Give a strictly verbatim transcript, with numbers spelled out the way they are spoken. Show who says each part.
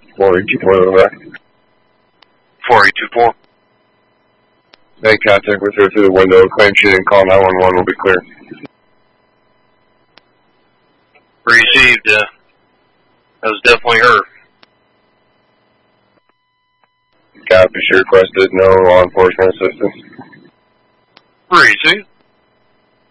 Speaker 1: four eight two four, over.
Speaker 2: four eight two four.
Speaker 1: Make contact with her through the window. Claim she didn't call nine one one will be clear.
Speaker 2: Received. Uh, that was definitely her.
Speaker 1: Copy. She requested no law enforcement assistance.
Speaker 2: Received.